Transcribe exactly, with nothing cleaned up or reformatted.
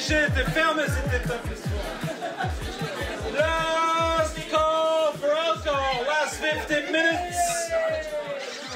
guichet était fermé cet établissement. Last call for alcohol, last fifteen